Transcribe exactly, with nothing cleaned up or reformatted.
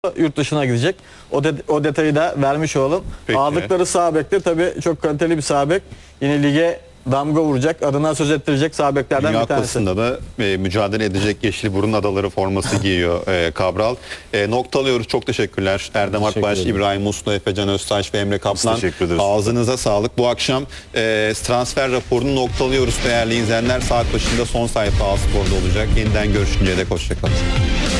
yurt dışına gidecek. O, de, o detayı da vermiş olalım. Peki. Aldıkları sağ bek de tabii çok kaliteli bir sağ bek. Yine lige damga vuracak, adına söz ettirecek sağ beklerden Dünya bir tanesi. Kupası'nda da e, mücadele edecek Yeşilburun Adaları forması giyiyor e, Cabral. E, noktalıyoruz. Çok teşekkürler. Erdem Teşekkür Akbaş, ederim. İbrahim Uslu, Efecan Öztaş ve Emre Kaplan. teşekkür ederiz. Ağzınıza sağlık. Bu akşam e, transfer raporunu noktalıyoruz değerli izleyenler. Saat başında son sayfa A Spor'da olacak. Yeniden görüşünceye dek hoşçakalın.